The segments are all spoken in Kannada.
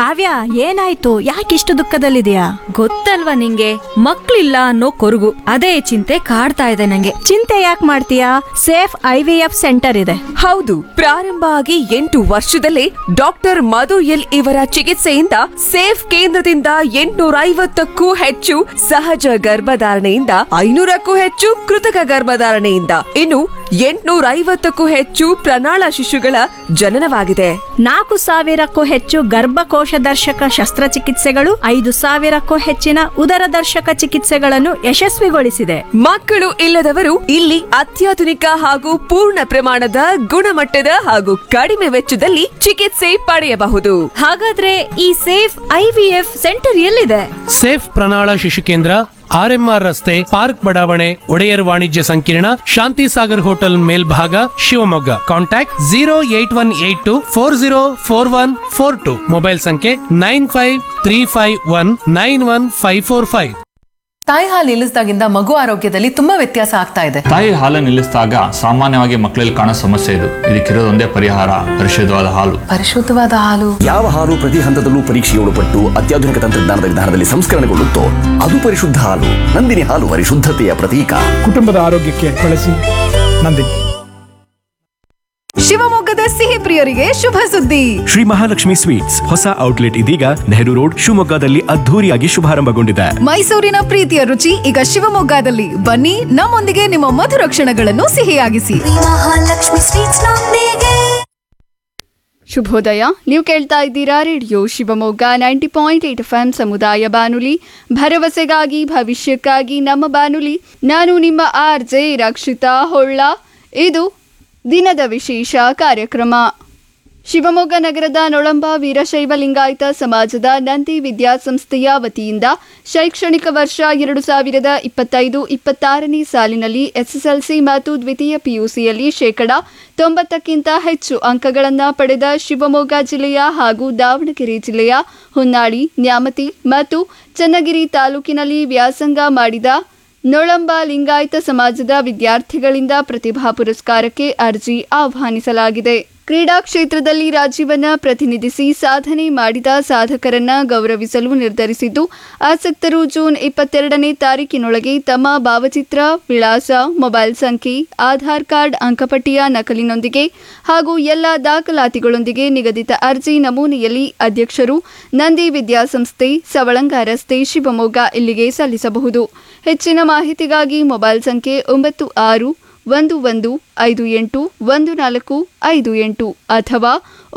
ಕಾವ್ಯ, ಏನಾಯ್ತು? ಯಾಕಿಷ್ಟು ದುಃಖದಲ್ಲಿದೆಯಾ? ಗೊತ್ತಲ್ವಾ ನಿಂಗೆ, ಮಕ್ಳಿಲ್ಲ ಅನ್ನೋ ಕೊರಗು. ಅದೇ ಚಿಂತೆ ಕಾಡ್ತಾ ಇದೆ ನಂಗೆ. ಚಿಂತೆ ಯಾಕೆ ಮಾಡ್ತೀಯಾ? ಸೇಫ್ IVF ಸೆಂಟರ್ ಇದೆ. ಹೌದು, ಪ್ರಾರಂಭ ಆಗಿ 8 ವರ್ಷದಲ್ಲೇ ಡಾಕ್ಟರ್ ಮಧು ಎಲ್ ಇವರ ಚಿಕಿತ್ಸೆಯಿಂದ ಸೇಫ್ ಕೇಂದ್ರದಿಂದ 850ಕ್ಕೂ ಹೆಚ್ಚು ಸಹಜ ಗರ್ಭಧಾರಣೆಯಿಂದ 500ಕ್ಕೂ ಹೆಚ್ಚು ಕೃತಕ ಗರ್ಭಧಾರಣೆಯಿಂದ ಇನ್ನು 850ಕ್ಕೂ ಹೆಚ್ಚು ಪ್ರಣಾಳ ಶಿಶುಗಳ ಜನನವಾಗಿದೆ. 4,000ಕ್ಕೂ ಹೆಚ್ಚು ಗರ್ಭಕೋಶ ದರ್ಶಕ ಶಸ್ತ್ರಚಿಕಿತ್ಸೆಗಳು, 5,000ಕ್ಕೂ ಹೆಚ್ಚಿನ ಉದರ ದರ್ಶಕ ಚಿಕಿತ್ಸೆಗಳನ್ನು ಯಶಸ್ವಿಗೊಳಿಸಿದೆ. ಮಕ್ಕಳು ಇಲ್ಲದವರು ಇಲ್ಲಿ ಅತ್ಯಾಧುನಿಕ ಹಾಗೂ ಪೂರ್ಣ ಪ್ರಮಾಣದ ಗುಣಮಟ್ಟದ ಹಾಗೂ ಕಡಿಮೆ ವೆಚ್ಚದಲ್ಲಿ ಚಿಕಿತ್ಸೆ ಪಡೆಯಬಹುದು. ಹಾಗಾದ್ರೆ ಈ ಸೇಫ್ IVF ಸೆಂಟರ್ ಎಲ್ಲಿದೆ? ಸೇಫ್ ಪ್ರಣಾಳ ಶಿಶು ಕೇಂದ್ರ, RMR ರಸ್ತೆ, ಪಾರ್ಕ್ ಬಡಾವಣೆ, ಒಡೆಯರ್ ವಾಣಿಜ್ಯ ಸಂಕೀರ್ಣ, ಶಾಂತಿ ಸಾಗರ್ ಹೋಟೆಲ್ ಮೇಲ್ಭಾಗ, ಶಿವಮೊಗ್ಗ. ಕಾಂಟ್ಯಾಕ್ಟ್ 08184044142. ಮೊಬೈಲ್ ಸಂಖ್ಯೆ 9535191545. ತಾಯಿ ಹಾಲು ನಿಲ್ಲಿಸಿದಾಗಿಂದ ಮಗು ಆರೋಗ್ಯದಲ್ಲಿ ತುಂಬಾ ವ್ಯತ್ಯಾಸ ಆಗ್ತಾ ಇದೆ. ತಾಯಿ ಹಾಲು ನಿಲ್ಲಿಸಿದಾಗ ಸಾಮಾನ್ಯವಾಗಿ ಮಕ್ಕಳಲ್ಲಿ ಕಾಣೋ ಸಮಸ್ಯೆ ಇದು. ಇದಕ್ಕಿರೋದೊಂದೇ ಪರಿಹಾರ, ಪರಿಶುದ್ಧವಾದ ಹಾಲು. ಪರಿಶುದ್ಧವಾದ ಹಾಲು. ಯಾವ ಹಾಲು ಪ್ರತಿ ಹಂತದಲ್ಲೂ ಪರೀಕ್ಷೆಗೆ ಒಳಪಟ್ಟು ಅತ್ಯಾಧುನಿಕ ತಂತ್ರಜ್ಞಾನದ ವಿಧಾನದಲ್ಲಿ ಸಂಸ್ಕರಣೆಗೊಳ್ಳುತ್ತೋ ಅದು ಪರಿಶುದ್ಧ ಹಾಲು. ನಂದಿನಿ ಹಾಲು ಪರಿಶುದ್ಧತೆಯ ಪ್ರತೀಕ. ಕುಟುಂಬದ ಆರೋಗ್ಯಕ್ಕೆ ಬಳಸಿ ನಂದಿನಿ. ಶಿವಮೊಗ್ಗದ ಸಿಹಿ ಪ್ರಿಯರಿಗೆ ಶುಭ ಸುದ್ದಿ. ಶ್ರೀ ಮಹಾಲಕ್ಷ್ಮಿ ಸ್ವೀಟ್ಸ್ ಹೊಸ ಔಟ್ಲೆಟ್ ಇದೀಗ ನೆಹರು ರೋಡ್ ಶಿವಮೊಗ್ಗದಲ್ಲಿ ಅದ್ಧೂರಿಯಾಗಿ ಶುಭಾರಂಭಗೊಂಡಿದೆ. ಮೈಸೂರಿನ ಪ್ರೀತಿಯ ರುಚಿ ಈಗ ಶಿವಮೊಗ್ಗದಲ್ಲಿ. ಬನ್ನಿ, ನಮ್ಮೊಂದಿಗೆ ನಿಮ್ಮ ಮಧುರ ಕ್ಷಣಗಳನ್ನು ಸಿಹಿಯಾಗಿಸಿ. ಶುಭೋದಯ. ನೀವು ಕೇಳ್ತಾ ಇದ್ದೀರಾ ರೇಡಿಯೋ ಶಿವಮೊಗ್ಗ 90.8 FM ಸಮುದಾಯ ಬಾನುಲಿ, ಭರವಸೆಗಾಗಿ ಭವಿಷ್ಯಕ್ಕಾಗಿ ನಮ್ಮ ಬಾನುಲಿ. ನಾನು ನಿಮ್ಮ RJ ರಕ್ಷಿತಾ ಹೊಳ್ಳ. ಇದು ದಿನದ ವಿಶೇಷ ಕಾರ್ಯಕ್ರಮ. ಶಿವಮೊಗ್ಗ ನಗರದ ನೊಳಂಬ ವೀರಶೈವ ಲಿಂಗಾಯತ ಸಮಾಜದ ನಂದಿ ವಿದ್ಯಾಸಂಸ್ಥೆಯ ವತಿಯಿಂದ ಶೈಕ್ಷಣಿಕ ವರ್ಷ 2025-26ನೇ ಸಾಲಿನಲ್ಲಿ SSLC ಮತ್ತು ದ್ವಿತೀಯ PUCಯಲ್ಲಿ 90%ಕ್ಕಿಂತ ಹೆಚ್ಚು ಅಂಕಗಳನ್ನು ಪಡೆದ ಶಿವಮೊಗ್ಗ ಜಿಲ್ಲೆಯ ಹಾಗೂ ದಾವಣಗೆರೆ ಜಿಲ್ಲೆಯ ಹೊನ್ನಾಳಿ, ನ್ಯಾಮತಿ ಮತ್ತು ಚನ್ನಗಿರಿ ತಾಲೂಕಿನಲ್ಲಿ ವ್ಯಾಸಂಗ ಮಾಡಿದ ನೊಳಂಬ ಲಿಂಗಾಯತ ಸಮಾಜದ ವಿದ್ಯಾರ್ಥಿಗಳಿಂದ ಪ್ರತಿಭಾ ಪುರಸ್ಕಾರಕ್ಕೆ ಅರ್ಜಿ ಆಹ್ವಾನಿಸಲಾಗಿದೆ. ಕ್ರೀಡಾ ಕ್ಷೇತ್ರದಲ್ಲಿ ರಾಜ್ಯವನ್ನ ಪ್ರತಿನಿಧಿಸಿ ಸಾಧನೆ ಮಾಡಿದ ಸಾಧಕರನ್ನ ಗೌರವಿಸಲು ನಿರ್ಧರಿಸಿದ್ದು, ಆಸಕ್ತರು ಜೂನ್ 22ನೇ ತಾರೀಕಿನೊಳಗೆ ತಮ್ಮ ಭಾವಚಿತ್ರ, ವಿಳಾಸ, ಮೊಬೈಲ್ ಸಂಖ್ಯೆ, ಆಧಾರ್ ಕಾರ್ಡ್ ಅಂಕಪಟ್ಟಿಯ ನಕಲಿನೊಂದಿಗೆ ಹಾಗೂ ಎಲ್ಲ ದಾಖಲಾತಿಗಳೊಂದಿಗೆ ನಿಗದಿತ ಅರ್ಜಿ ನಮೂನೆಯಲ್ಲಿ ಅಧ್ಯಕ್ಷರು, ನಂದಿ ವಿದ್ಯಾಸಂಸ್ಥೆ, ಸವಳಂಗ ರಸ್ತೆ, ಶಿವಮೊಗ್ಗ ಇಲ್ಲಿಗೆ ಸಲ್ಲಿಸಬಹುದು. ಹೆಚ್ಚಿನ ಮಾಹಿತಿಗಾಗಿ ಮೊಬೈಲ್ ಸಂಖ್ಯೆ 9656581458 ಅಥವಾ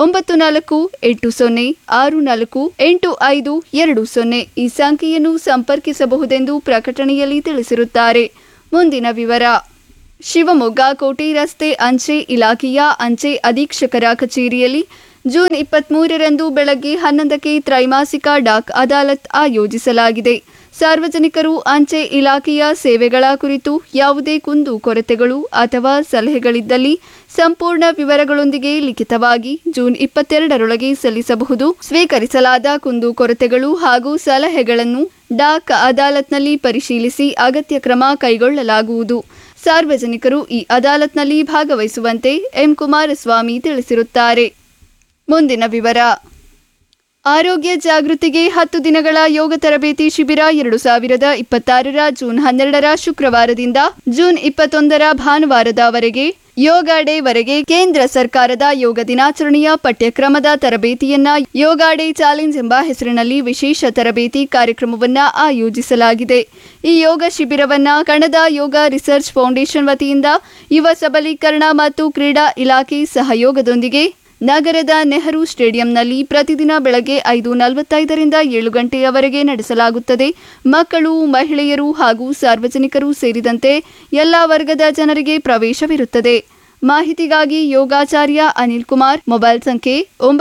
9480648520 ಈ ಸಂಖ್ಯೆಯನ್ನು ಸಂಪರ್ಕಿಸಬಹುದೆಂದು ಪ್ರಕಟಣೆಯಲ್ಲಿ ತಿಳಿಸಿರುತ್ತಾರೆ. ಮುಂದಿನ ವಿವರ. ಶಿವಮೊಗ್ಗ ಕೋಟೆ ರಸ್ತೆ ಅಂಚೆ ಇಲಾಖೆಯ ಅಂಚೆ ಅಧೀಕ್ಷಕರ ಕಚೇರಿಯಲ್ಲಿ ಜೂನ್ 23ರಂದು ಬೆಳಗ್ಗೆ 11ಕ್ಕೆ ತ್ರೈಮಾಸಿಕ ಡಾಕ್ ಅದಾಲತ್ ಆಯೋಜಿಸಲಾಗಿದೆ. ಸಾರ್ವಜನಿಕರು ಅಂಚೆ ಇಲಾಖೆಯ ಸೇವೆಗಳ ಕುರಿತು ಯಾವುದೇ ಕುಂದು ಕೊರತೆಗಳು ಅಥವಾ ಸಲಹೆಗಳಿದ್ದಲ್ಲಿ ಸಂಪೂರ್ಣ ವಿವರಗಳೊಂದಿಗೆ ಲಿಖಿತವಾಗಿ ಜೂನ್ 22ರೊಳಗೆ ಸಲ್ಲಿಸಬಹುದು. ಸ್ವೀಕರಿಸಲಾದ ಕುಂದು ಕೊರತೆಗಳು ಹಾಗೂ ಸಲಹೆಗಳನ್ನು ಡಾಕ್ ಅದಾಲತ್ನಲ್ಲಿ ಪರಿಶೀಲಿಸಿ ಅಗತ್ಯ ಕ್ರಮ ಕೈಗೊಳ್ಳಲಾಗುವುದು. ಸಾರ್ವಜನಿಕರು ಈ ಅದಾಲತ್ನಲ್ಲಿ ಭಾಗವಹಿಸುವಂತೆ ಎಂ ಕುಮಾರಸ್ವಾಮಿ ತಿಳಿಸಿರುತ್ತಾರೆ. ಮುಂದಿನ ವಿವರ. ಆರೋಗ್ಯ ಜಾಗೃತಿಗೆ 10 ದಿನಗಳ ಯೋಗ ತರಬೇತಿ ಶಿಬಿರ 2026ರ ಜೂನ್ 12ರ ಶುಕ್ರವಾರದಿಂದ ಜೂನ್ 21ರ ಭಾನುವಾರದವರೆಗೆ ಯೋಗ ಡೇ ವರೆಗೆ ಕೇಂದ್ರ ಸರ್ಕಾರದ ಯೋಗ ದಿನಾಚರಣೆಯ ಪಠ್ಯಕ್ರಮದ ತರಬೇತಿಯನ್ನ ಯೋಗ ಡೇ ಚಾಲೆಂಜ್ ಎಂಬ ಹೆಸರಿನಲ್ಲಿ ವಿಶೇಷ ತರಬೇತಿ ಕಾರ್ಯಕ್ರಮವನ್ನ ಆಯೋಜಿಸಲಾಗಿದೆ. ಈ ಯೋಗ ಶಿಬಿರವನ್ನ ಕನ್ನಡ ಯೋಗ ರಿಸರ್ಚ್ ಫೌಂಡೇಶನ್ ವತಿಯಿಂದ ಯುವ ಸಬಲೀಕರಣ ಮತ್ತು ಕ್ರೀಡಾ ಇಲಾಖೆ ಸಹಯೋಗದೊಂದಿಗೆ ನಗರದ ನೆಹರು ಸ್ಟೇಡಿಯಂನಲ್ಲಿ ಪ್ರತಿದಿನ ಬೆಳಗ್ಗೆ 5:45ರಿಂದ 7 ಗಂಟೆಯವರೆಗೆ ನಡೆಸಲಾಗುತ್ತದೆ. ಮಕ್ಕಳು, ಮಹಿಳೆಯರು ಹಾಗೂ ಸಾರ್ವಜನಿಕರು ಸೇರಿದಂತೆ ಎಲ್ಲ ವರ್ಗದ ಜನರಿಗೆ ಪ್ರವೇಶವಿರುತ್ತದೆ. ಮಾಹಿತಿಗಾಗಿ ಯೋಗಾಚಾರ್ಯ ಅನಿಲ್ ಕುಮಾರ್, ಮೊಬೈಲ್ ಸಂಖ್ಯೆ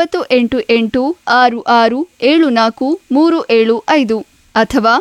9886674375 ಅಥವಾ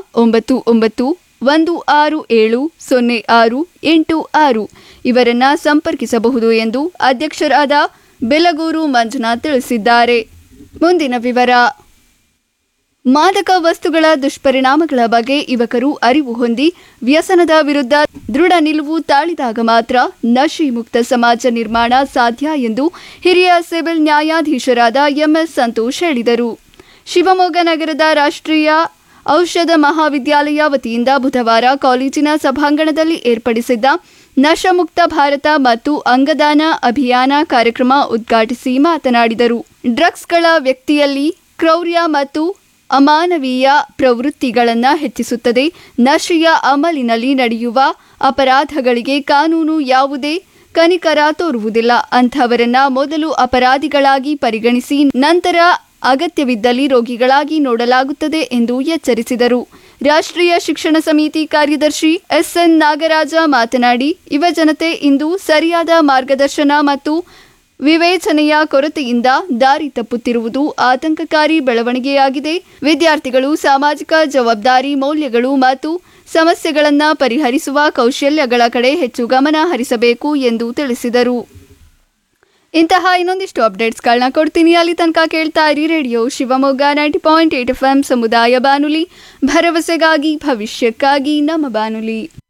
9916700686 ಇವರನ್ನ ಸಂಪರ್ಕಿಸಬಹುದು ಎಂದು ಅಧ್ಯಕ್ಷರಾದ ಬೆಲಗೂರು ಮಂಜುನಾಥ್ ತಿಳಿಸಿದ್ದಾರೆ. ಮುಂದಿನ ವಿವರ. ಮಾದಕ ವಸ್ತುಗಳ ದುಷ್ಪರಿಣಾಮಗಳ ಬಗ್ಗೆ ಯುವಕರು ಅರಿವು ಹೊಂದಿ ವ್ಯಸನದ ವಿರುದ್ಧ ದೃಢ ನಿಲುವು ತಾಳಿದಾಗ ಮಾತ್ರ ನಶೆ ಮುಕ್ತ ಸಮಾಜ ನಿರ್ಮಾಣ ಸಾಧ್ಯ ಎಂದು ಹಿರಿಯ ಸಿವಿಲ್ ನ್ಯಾಯಾಧೀಶರಾದ ಎಂಎಸ್ ಸಂತೋಷ್ ಹೇಳಿದರು. ಶಿವಮೊಗ್ಗ ನಗರದ ರಾಷ್ಟ್ರೀಯ ಔಷಧ ಮಹಾವಿದ್ಯಾಲಯ ವತಿಯಿಂದ ಬುಧವಾರ ಕಾಲೇಜಿನ ಸಭಾಂಗಣದಲ್ಲಿ ಏರ್ಪಡಿಸಿದ್ದ ನಶಮುಕ್ತ ಭಾರತ ಮತ್ತು ಅಂಗದಾನ ಅಭಿಯಾನ ಕಾರ್ಯಕ್ರಮ ಉದ್ಘಾಟಿಸಿ ಮಾತನಾಡಿದರು. ಡ್ರಗ್ಸ್ಗಳ ವ್ಯಕ್ತಿಯಲ್ಲಿ ಕ್ರೌರ್ಯ ಮತ್ತು ಅಮಾನವೀಯ ಪ್ರವೃತ್ತಿಗಳನ್ನು ಹೆಚ್ಚಿಸುತ್ತದೆ. ನಶೆಯ ಅಮಲಿನಲ್ಲಿ ನಡೆಯುವ ಅಪರಾಧಗಳಿಗೆ ಕಾನೂನು ಯಾವುದೇ ಕನಿಕರ ತೋರುವುದಿಲ್ಲ. ಅಂಥವರನ್ನ ಮೊದಲು ಅಪರಾಧಿಗಳಾಗಿ ಪರಿಗಣಿಸಿ ನಂತರ ಅಗತ್ಯವಿದ್ದಲ್ಲಿ ರೋಗಿಗಳಾಗಿ ನೋಡಲಾಗುತ್ತದೆ ಎಂದು ಎಚ್ಚರಿಸಿದರು. ರಾಷ್ಟ್ರೀಯ ಶಿಕ್ಷಣ ಸಮಿತಿ ಕಾರ್ಯದರ್ಶಿ ಎಸ್ಎನ್ ನಾಗರಾಜ ಮಾತನಾಡಿ, ಯುವ ಜನತೆ ಇಂದು ಸರಿಯಾದ ಮಾರ್ಗದರ್ಶನ ಮತ್ತು ವಿವೇಚನೆಯ ಕೊರತೆಯಿಂದ ದಾರಿ ತಪ್ಪುತ್ತಿರುವುದು ಆತಂಕಕಾರಿ ಬೆಳವಣಿಗೆಯಾಗಿದೆ. ವಿದ್ಯಾರ್ಥಿಗಳು ಸಾಮಾಜಿಕ ಜವಾಬ್ದಾರಿ ಮೌಲ್ಯಗಳು ಮತ್ತು ಸಮಸ್ಯೆಗಳನ್ನು ಪರಿಹರಿಸುವ ಕೌಶಲ್ಯಗಳ ಕಡೆ ಹೆಚ್ಚು ಗಮನ ಹರಿಸಬೇಕು ಎಂದು ತಿಳಿಸಿದರು. ಇಂತಹ ಇನ್ನೊಂದಿಷ್ಟು ಅಪ್ಡೇಟ್ಸ್ಗಳನ್ನ ಕೊಡ್ತೀನಿ. ಅಲ್ಲಿ ತನಕ ಕೇಳ್ತಾ ಇರಿ ರೇಡಿಯೋ ಶಿವಮೊಗ್ಗ 90.8 FM ಸಮುದಾಯ ಬಾನುಲಿ, ಭರವಸೆಗಾಗಿ ಭವಿಷ್ಯಕ್ಕಾಗಿ ನಮ್ಮ ಬಾನುಲಿ.